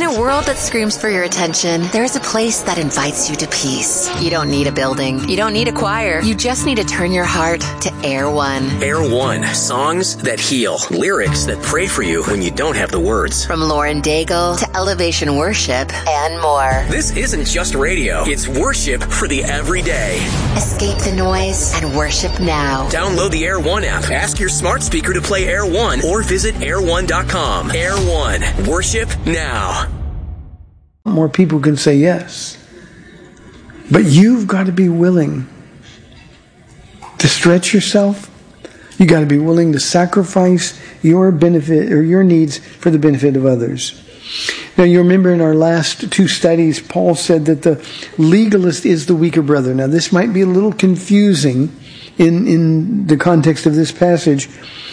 a world that screams for your attention, there is a place that invites you to peace. You don't need a building. You don't need a choir. You just need to turn your heart to Air One. Air One. Songs that heal. Lyrics that pray for you when you don't have the words. From Lauren Daigle to Elevation Worship and more. This isn't just radio. It's worship for the everyday. Escape the noise and worship now. Download the Air One app. Ask your smart speaker to play Air One or visit air1.com. Air One. Worship now. More people can say yes. But you've got to be willing to stretch yourself. You got to be willing to sacrifice your benefit or your needs for the benefit of others. Now, you remember in our last two studies, Paul said that the legalist is the weaker brother. Now, this might be a little confusing in the context of this passage.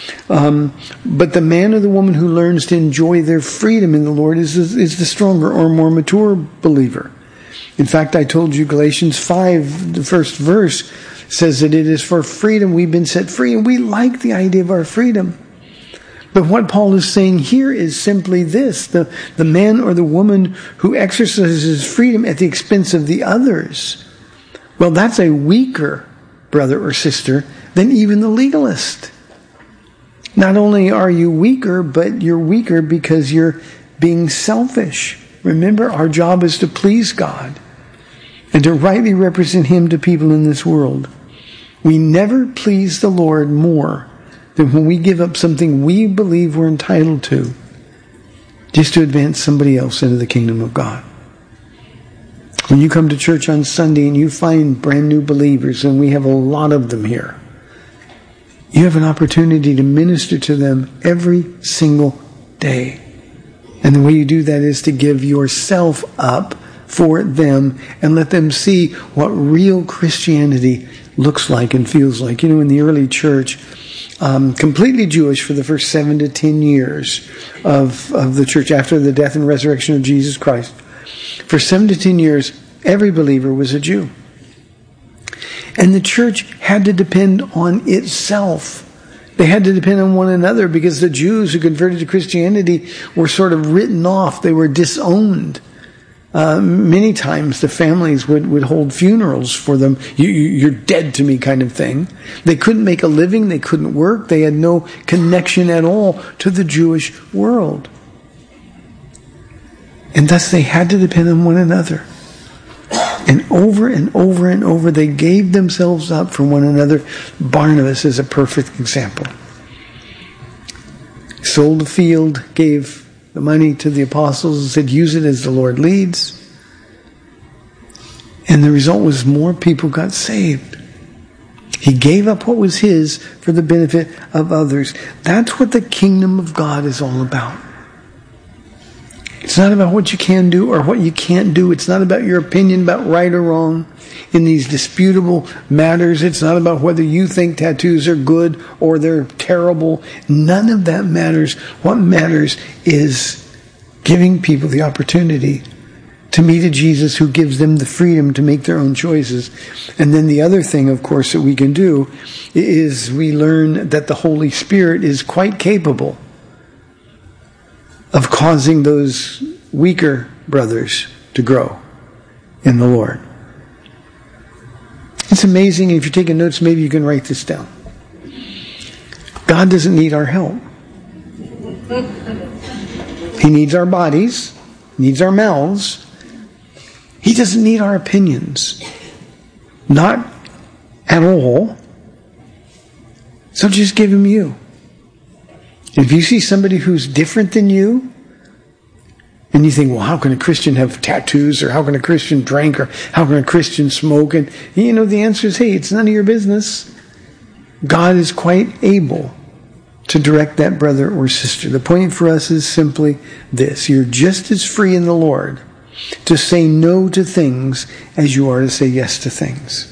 But the man or the woman who learns to enjoy their freedom in the Lord is the stronger or more mature believer. In fact, I told you Galatians 5, the first verse, says that it is for freedom we've been set free, and we like the idea of our freedom. But what Paul is saying here is simply this: the man or the woman who exercises freedom at the expense of the others, well, that's a weaker brother or sister than even the legalist. Not only are you weaker, but you're weaker because you're being selfish. Remember, our job is to please God and to rightly represent Him to people in this world. We never please the Lord more than when we give up something we believe we're entitled to just to advance somebody else into the kingdom of God. When you come to church on Sunday and you find brand new believers, and we have a lot of them here, you have an opportunity to minister to them every single day. And the way you do that is to give yourself up for them and let them see what real Christianity looks like and feels like. You know, in the early church, completely Jewish for the first 7 to 10 years of the church after the death and resurrection of Jesus Christ, for 7 to 10 years, every believer was a Jew. And the church had to depend on itself. They had to depend on one another because the Jews who converted to Christianity were sort of written off. They were disowned. Many times the families would hold funerals for them. You're dead to me kind of thing. They couldn't make a living. They couldn't work. They had no connection at all to the Jewish world. And thus they had to depend on one another. And over and over and over, they gave themselves up for one another. Barnabas is a perfect example. Sold the field, gave the money to the apostles, and said, use it as the Lord leads. And the result was more people got saved. He gave up what was his for the benefit of others. That's what the kingdom of God is all about. It's not about what you can do or what you can't do. It's not about your opinion about right or wrong in these disputable matters. It's not about whether you think tattoos are good or they're terrible. None of that matters. What matters is giving people the opportunity to meet a Jesus who gives them the freedom to make their own choices. And then the other thing, of course, that we can do is we learn that the Holy Spirit is quite capable of causing those weaker brothers to grow in the Lord. It's amazing. If you're taking notes, maybe you can write this down. God doesn't need our help. He needs our bodies, needs our mouths. He doesn't need our opinions. Not at all. So just give him you. If you see somebody who's different than you, and you think, well, how can a Christian have tattoos, or how can a Christian drink, or how can a Christian smoke? And you know, the answer is, hey, it's none of your business. God is quite able to direct that brother or sister. The point for us is simply this: you're just as free in the Lord to say no to things as you are to say yes to things.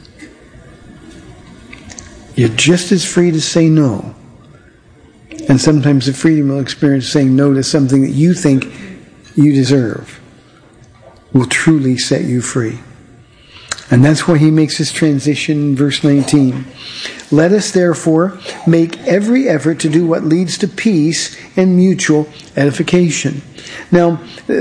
You're just as free to say no. And sometimes the freedom you'll experience saying no to something that you think you deserve will truly set you free. And that's why he makes this transition in verse 19. Let us therefore make every effort to do what leads to peace and mutual edification. Now,